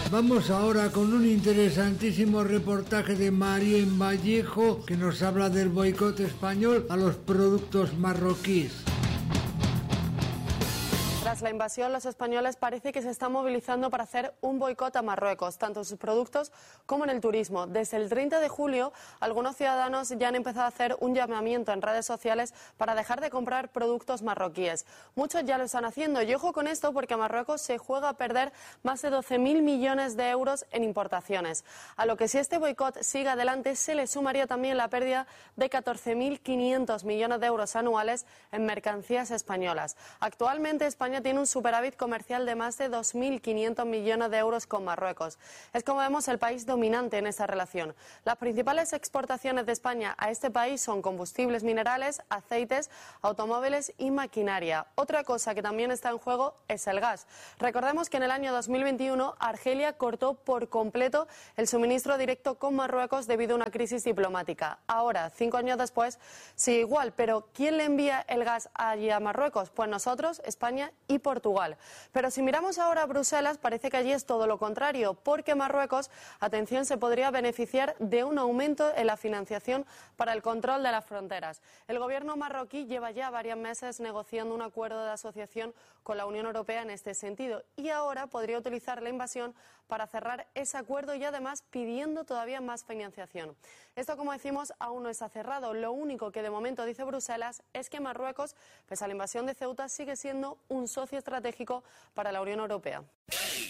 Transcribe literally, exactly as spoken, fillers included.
Vamos ahora con un interesantísimo reportaje de Marien Vallejo que nos habla del boicot español a los productos marroquíes. Tras la invasión, los españoles parece que se están movilizando para hacer un boicot a Marruecos, tanto en sus productos como en el turismo. Desde el treinta de julio, algunos ciudadanos ya han empezado a hacer un llamamiento en redes sociales para dejar de comprar productos marroquíes. Muchos ya lo están haciendo, y ojo con esto porque Marruecos se juega a perder más de doce mil millones de euros en importaciones. A lo que si este boicot sigue adelante, se le sumaría también la pérdida de catorce mil quinientos millones de euros anuales en mercancías españolas. Actualmente, España tiene un superávit comercial de más de dos mil quinientos millones de euros con Marruecos. Es, como vemos, el país dominante en esa relación. Las principales exportaciones de España a este país son combustibles minerales, aceites, automóviles y maquinaria. Otra cosa que también está en juego es el gas. Recordemos que en el año dos mil veintiuno Argelia cortó por completo el suministro directo con Marruecos debido a una crisis diplomática. Ahora, cinco años después, sigue igual, pero ¿quién le envía el gas allí a Marruecos? Pues nosotros, España y Portugal. Pero si miramos ahora a Bruselas, parece que allí es todo lo contrario, porque Marruecos, atención, se podría beneficiar de un aumento en la financiación para el control de las fronteras. El gobierno marroquí lleva ya varios meses negociando un acuerdo de asociación con la Unión Europea en este sentido, y ahora podría utilizar la invasión para cerrar ese acuerdo y además pidiendo todavía más financiación. Esto, como decimos, aún no está cerrado. Lo único que de momento dice Bruselas es que Marruecos, pese a la invasión de Ceuta, sigue siendo un socio estratégico para la Unión Europea.